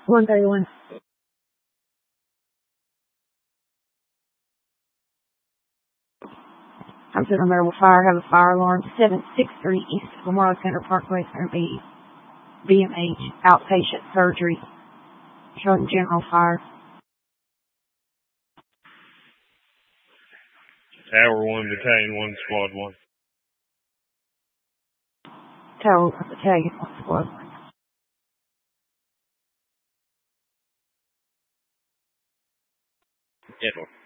131. I'm sitting there with fire, have a fire alarm, 763 East Memorial Center Parkway, Center B. BMH, outpatient surgery, showing general fire. Tower 1, Battalion 1, Squad 1. Tower 1, Battalion 1, Squad 1. Edward.